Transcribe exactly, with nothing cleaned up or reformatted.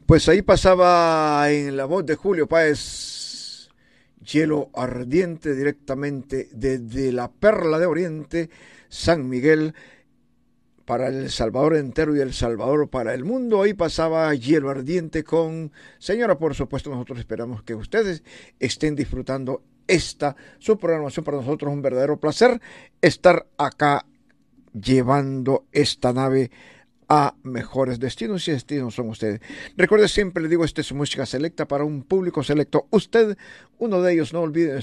Pues ahí pasaba en la voz de Julio Páez, Hielo Ardiente, directamente desde la Perla de Oriente, San Miguel, para El Salvador entero y El Salvador para el mundo. Ahí pasaba Hielo Ardiente con Señora, por supuesto. Nosotros esperamos que ustedes estén disfrutando esta su programación. Para nosotros es un verdadero placer estar acá llevando esta nave a mejores destinos, y destinos son ustedes. Recuerde, siempre le digo, esta es música selecta para un público selecto. Usted, uno de ellos, no olvide